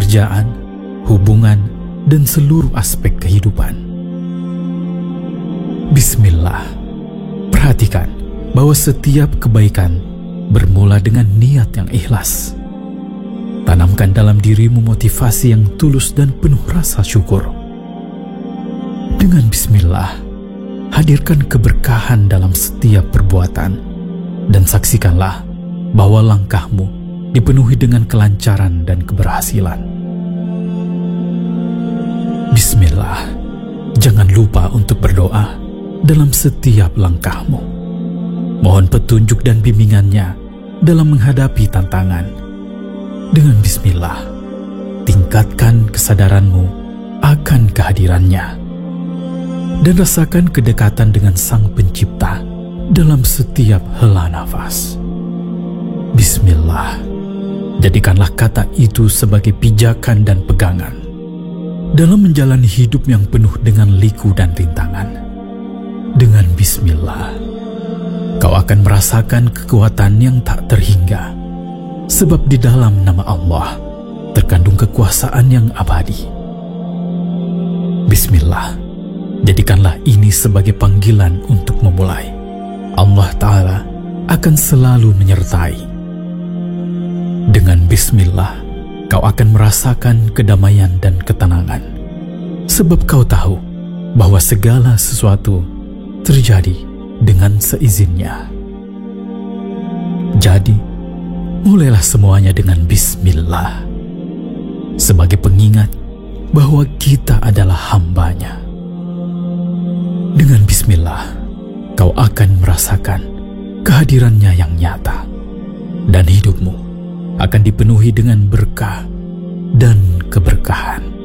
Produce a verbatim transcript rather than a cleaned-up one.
pekerjaan, hubungan, dan seluruh aspek kehidupan. Bismillah. Perhatikan bahwa setiap kebaikan bermula dengan niat yang ikhlas. Tanamkan dalam dirimu motivasi yang tulus dan penuh rasa syukur. Dengan bismillah, hadirkan keberkahan dalam setiap perbuatan dan saksikanlah bahwa langkahmu dipenuhi dengan kelancaran dan keberhasilan. Bismillah. Jangan lupa untuk berdoa dalam setiap langkahmu. Mohon petunjuk dan bimbingannya dalam menghadapi tantangan. Dengan bismillah, tingkatkan kesadaranmu akan kehadirannya dan rasakan kedekatan dengan Sang Pencipta dalam setiap hela nafas. Bismillah. Jadikanlah kata itu sebagai pijakan dan pegangan dalam menjalani hidup yang penuh dengan liku dan rintangan. Dengan bismillah, kau akan merasakan kekuatan yang tak terhingga, sebab di dalam nama Allah terkandung kekuasaan yang abadi. Bismillah, jadikanlah ini sebagai panggilan untuk memulai. Allah Ta'ala akan selalu menyertai. Dengan bismillah, kau akan merasakan kedamaian dan ketenangan, sebab kau tahu bahwa segala sesuatu terjadi dengan seizinnya. Jadi, mulailah semuanya dengan bismillah, sebagai pengingat bahwa kita adalah hambanya. Dengan bismillah, kau akan merasakan kehadirannya yang nyata, dan hidupmu akan dipenuhi dengan berkah dan keberkahan.